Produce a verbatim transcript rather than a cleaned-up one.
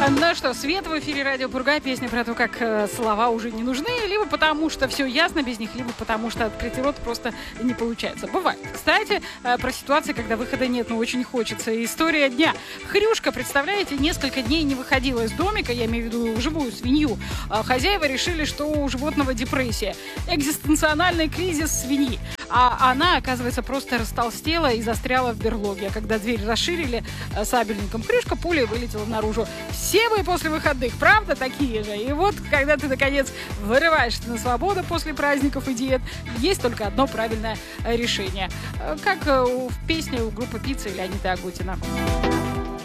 Ну что, свет в эфире Радио Пурга, песня про то, как э, слова уже не нужны, либо потому что все ясно без них, либо потому что открытый рот просто не получается. Бывает. Кстати, э, про ситуации, когда выхода нет, но очень хочется. История дня. Хрюшка, представляете, несколько дней не выходила из домика, я имею в виду живую свинью. А хозяева решили, что у животного депрессия. Экзистенциональный кризис свиньи. А она, оказывается, просто растолстела и застряла в берлоге. А когда дверь расширили э, сабельником, Хрюшка пулей вылетела наружу. Все мы после выходных, правда, такие же? И вот, когда ты, наконец, вырываешься на свободу после праздников и диет, есть только одно правильное решение. Как в песне у группы «Пицца» Леонида Агутина.